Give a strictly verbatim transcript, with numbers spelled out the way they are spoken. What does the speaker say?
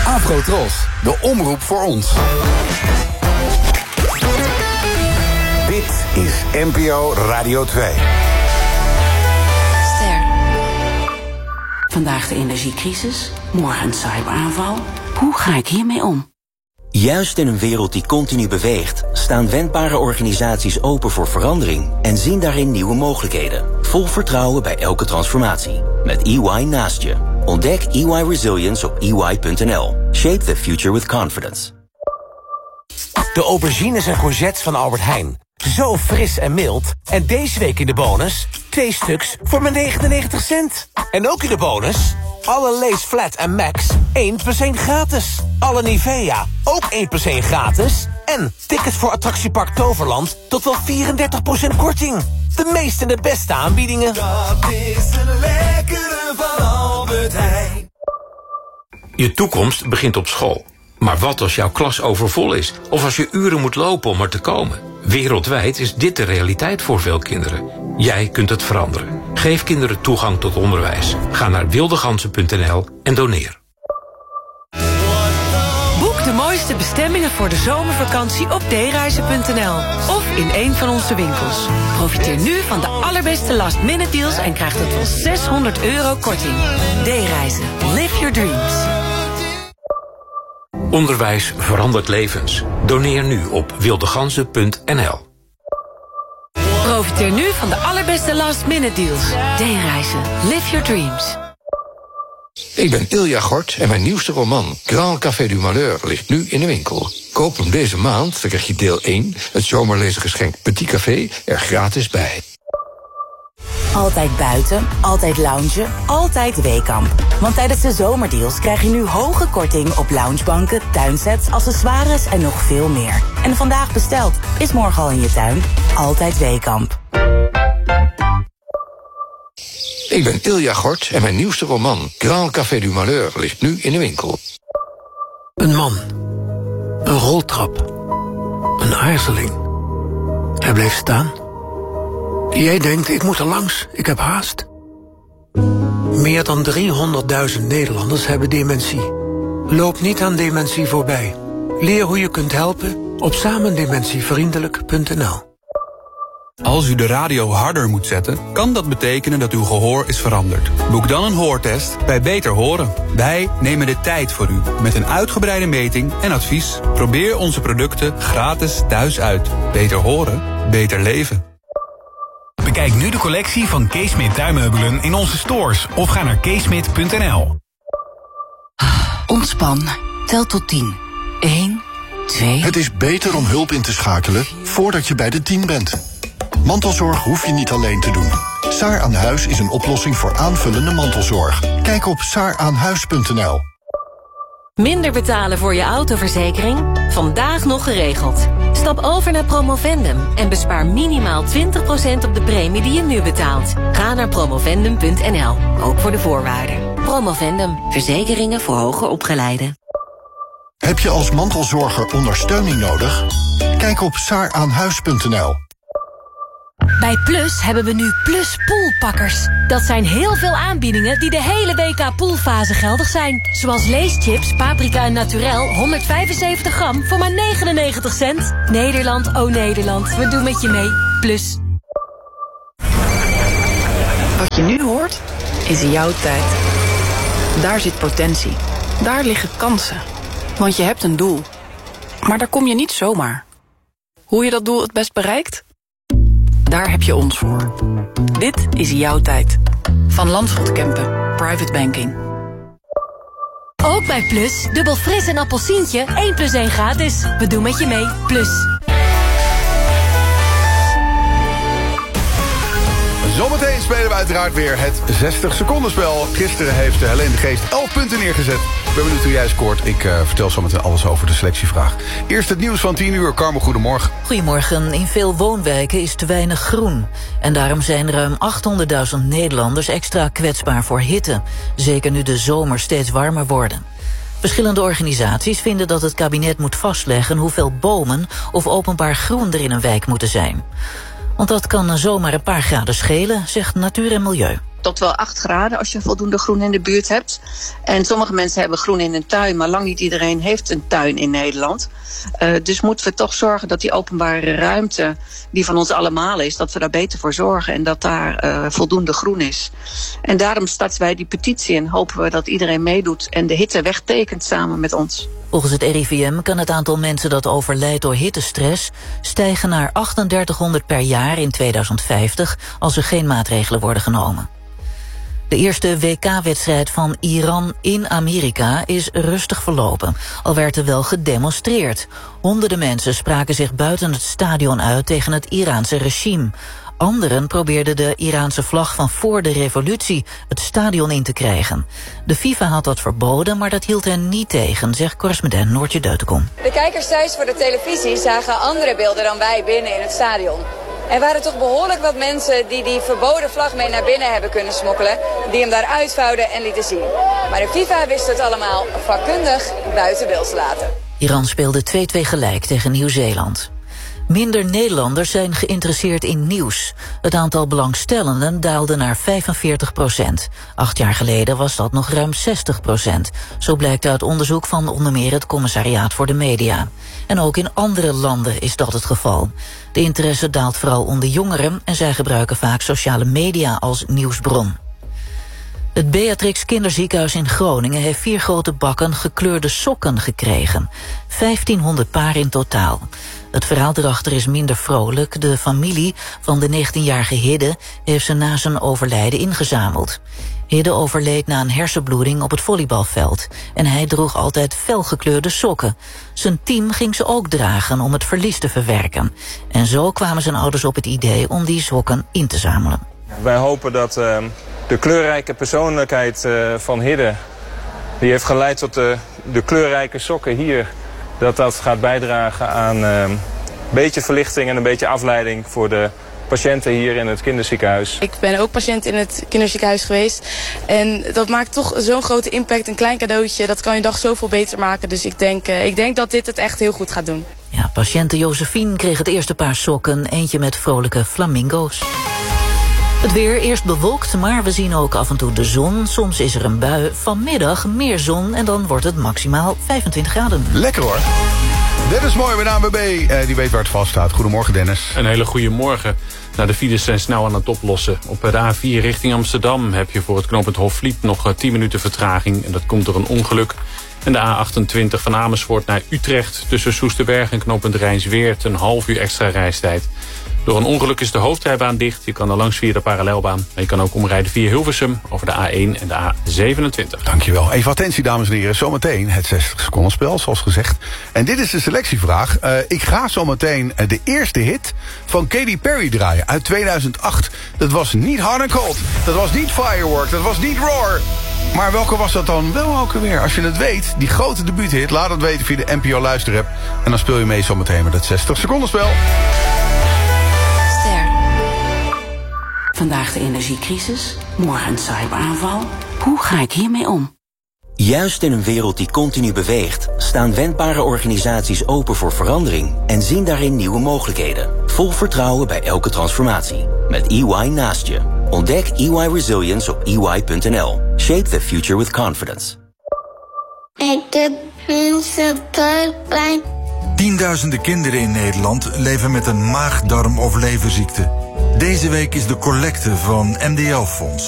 Afrotros, de omroep voor ons. Dit is N P O Radio twee. Ster. Vandaag de energiecrisis, morgen een cyberaanval. Hoe ga ik hiermee om? Juist in een wereld die continu beweegt, staan wendbare organisaties open voor verandering en zien daarin nieuwe mogelijkheden. Vol vertrouwen bij elke transformatie. Met E Y naast je. Ontdek E Y Resilience op E Y punt N L. Shape the future with confidence. De aubergines en courgettes van Albert Heijn. Zo fris en mild. En deze week in de bonus twee stuks voor maar negenennegentig cent. En ook in de bonus alle Lay's Flat en Max één plus één gratis. Alle Nivea ook één plus één gratis. En tickets voor attractiepark Toverland tot wel vierendertig procent korting. De meeste en de beste aanbiedingen. Dat is een lekkere van Albert Heijn. Je toekomst begint op school. Maar wat als jouw klas overvol is? Of als je uren moet lopen om er te komen? Wereldwijd is dit de realiteit voor veel kinderen. Jij kunt het veranderen. Geef kinderen toegang tot onderwijs. Ga naar wildegansen punt N L en doneer. Boek de mooiste bestemmingen voor de zomervakantie op d reizen punt N L. Of in een van onze winkels. Profiteer nu van de allerbeste last-minute deals en krijg tot wel zeshonderd euro korting. D-reizen. Live your dreams. Onderwijs verandert levens. Doneer nu op wildegansen punt N L. Profiteer nu van de allerbeste last-minute deals. D-reizen. Live your dreams. Ik ben Ilja Gort en mijn nieuwste roman Grand Café du Malheur ligt nu in de winkel. Koop hem deze maand, dan krijg je deel één, het zomerlezengeschenk Petit Café, er gratis bij. Altijd buiten, altijd loungen, altijd Weekamp. Want tijdens de zomerdeals krijg je nu hoge korting op loungebanken, tuinsets, accessoires en nog veel meer. En vandaag besteld, is morgen al in je tuin. Altijd Weekamp. Ik ben Ilja Gort en mijn nieuwste roman Grand Café du Malheur ligt nu in de winkel. Een man. Een roltrap. Een aarzeling. Hij bleef staan. Jij denkt, ik moet er langs, ik heb haast. Meer dan driehonderdduizend Nederlanders hebben dementie. Loop niet aan dementie voorbij. Leer hoe je kunt helpen op samendementievriendelijk punt N L. Als u de radio harder moet zetten, kan dat betekenen dat uw gehoor is veranderd. Boek dan een hoortest bij Beter Horen. Wij nemen de tijd voor u met een uitgebreide meting en advies. Probeer onze producten gratis thuis uit. Beter horen, beter leven. Bekijk nu de collectie van Kees Smit tuinmeubelen in onze stores of ga naar keesmit punt N L. Ontspan. Tel tot tien. één, twee... Het is beter om hulp in te schakelen voordat je bij de tien bent. Mantelzorg hoef je niet alleen te doen. Saar aan Huis is een oplossing voor aanvullende mantelzorg. Kijk op saar aan huis punt N L. Minder betalen voor je autoverzekering? Vandaag nog geregeld. Stap over naar Promovendum en bespaar minimaal twintig procent op de premie die je nu betaalt. Ga naar promovendum punt N L, ook voor de voorwaarden. Promovendum, verzekeringen voor hoger opgeleiden. Heb je als mantelzorger ondersteuning nodig? Kijk op saar aan huis punt N L. Bij Plus hebben we nu Plus Poolpakkers. Dat zijn heel veel aanbiedingen die de hele W K poolfase geldig zijn. Zoals leeschips, paprika en naturel, honderdvijfenzeventig gram voor maar negenennegentig cent. Nederland, oh Nederland, we doen met je mee. Plus. Wat je nu hoort, is jouw tijd. Daar zit potentie. Daar liggen kansen. Want je hebt een doel. Maar daar kom je niet zomaar. Hoe je dat doel het best bereikt? Daar heb je ons voor. Dit is jouw tijd. Van Landschot Kempen, Private Banking. Ook bij Plus, dubbel fris en appelsientje, één plus één gratis. We doen met je mee, Plus. Zometeen spelen we uiteraard weer het zestig seconden spel. Gisteren heeft Helene de Geest elf punten neergezet. Ik ben benieuwd hoe jij scoort. Ik uh, vertel zometeen alles over de selectievraag. Eerst het nieuws van tien uur. Carmen, goedemorgen. Goedemorgen. In veel woonwijken is te weinig groen. En daarom zijn ruim achthonderdduizend Nederlanders extra kwetsbaar voor hitte. Zeker nu de zomer steeds warmer worden. Verschillende organisaties vinden dat het kabinet moet vastleggen hoeveel bomen of openbaar groen er in een wijk moeten zijn. Want dat kan zomaar een paar graden schelen, zegt Natuur en Milieu. tot wel acht graden als je voldoende groen in de buurt hebt. En sommige mensen hebben groen in hun tuin, maar lang niet iedereen heeft een tuin in Nederland. Uh, dus moeten we toch zorgen dat die openbare ruimte, die van ons allemaal is, dat we daar beter voor zorgen en dat daar uh, voldoende groen is. En daarom starten wij die petitie en hopen we dat iedereen meedoet en de hitte wegtekent samen met ons. Volgens het R I V M kan het aantal mensen dat overlijdt door hittestress stijgen naar achtendertighonderd per jaar in tweeduizend vijftig als er geen maatregelen worden genomen. De eerste W K-wedstrijd van Iran in Amerika is rustig verlopen. Al werd er wel gedemonstreerd. Honderden mensen spraken zich buiten het stadion uit tegen het Iraanse regime. Anderen probeerden de Iraanse vlag van voor de revolutie het stadion in te krijgen. De FIFA had dat verboden, maar dat hield hen niet tegen, zegt correspondent Noortje Deutenkom. De kijkers thuis voor de televisie zagen andere beelden dan wij binnen in het stadion. Er waren toch behoorlijk wat mensen die die verboden vlag mee naar binnen hebben kunnen smokkelen, die hem daar uitvouwden en lieten zien. Maar de FIFA wist het allemaal vakkundig buiten beeld te laten. Iran speelde twee-twee gelijk tegen Nieuw-Zeeland. Minder Nederlanders zijn geïnteresseerd in nieuws. Het aantal belangstellenden daalde naar vijfenveertig procent. Acht jaar geleden was dat nog ruim zestig procent. Zo blijkt uit onderzoek van onder meer het Commissariaat voor de Media. En ook in andere landen is dat het geval. De interesse daalt vooral onder jongeren en zij gebruiken vaak sociale media als nieuwsbron. Het Beatrix Kinderziekenhuis in Groningen heeft vier grote bakken gekleurde sokken gekregen. vijftienhonderd paar in totaal. Het verhaal erachter is minder vrolijk. De familie van de negentienjarige Hidde heeft ze na zijn overlijden ingezameld. Hidde overleed na een hersenbloeding op het volleybalveld. En hij droeg altijd felgekleurde sokken. Zijn team ging ze ook dragen om het verlies te verwerken. En zo kwamen zijn ouders op het idee om die sokken in te zamelen. Wij hopen dat uh, de kleurrijke persoonlijkheid uh, van Hidde, die heeft geleid tot de, de kleurrijke sokken hier, dat dat gaat bijdragen aan uh, een beetje verlichting en een beetje afleiding voor de patiënten hier in het kinderziekenhuis. Ik ben ook patiënt in het kinderziekenhuis geweest. En dat maakt toch zo'n grote impact. Een klein cadeautje, dat kan je dag zoveel beter maken. Dus ik denk, uh, ik denk dat dit het echt heel goed gaat doen. Ja, patiënte Josephine kreeg het eerste paar sokken. Eentje met vrolijke flamingo's. Het weer eerst bewolkt, maar we zien ook af en toe de zon. Soms is er een bui. Vanmiddag meer zon en dan wordt het maximaal vijfentwintig graden. Lekker hoor. Dennis Mooi bij de A N W B, uh, die weet waar het vast staat. Goedemorgen Dennis. Een hele goede morgen. Nou, de files zijn snel aan het oplossen. Op de A vier richting Amsterdam heb je voor het knooppunt Hofvliet nog tien minuten vertraging. En dat komt door een ongeluk. En de A achtentwintig van Amersfoort naar Utrecht tussen Soesterberg en knooppunt Rijnsweert een half uur extra reistijd. Door een ongeluk is de hoofdrijbaan dicht. Je kan er langs via de parallelbaan. Maar je kan ook omrijden via Hilversum over de A één en de A zevenentwintig. Dankjewel. Even attentie, dames en heren. Zometeen het zestig seconden spel, zoals gezegd. En dit is de selectievraag. Uh, ik ga zometeen de eerste hit van Katy Perry draaien uit tweeduizend acht. Dat was niet Hard and Cold. Dat was niet Firework. Dat was niet Roar. Maar welke was dat dan wel ook alweer? Als je het weet, die grote debuuthit, laat het weten via de N P O luisterapp. En dan speel je mee zometeen met het zestig seconden spel. Vandaag de energiecrisis, morgen een cyberaanval. Hoe ga ik hiermee om? Juist in een wereld die continu beweegt, staan wendbare organisaties open voor verandering en zien daarin nieuwe mogelijkheden. Vol vertrouwen bij elke transformatie. Met E Y naast je. Ontdek E Y Resilience op E Y punt N L. Shape the future with confidence. Ik heb minste buikpijn. Tienduizenden kinderen in Nederland leven met een maag-darm- of leverziekte. Deze week is de collecte van M D L Fonds.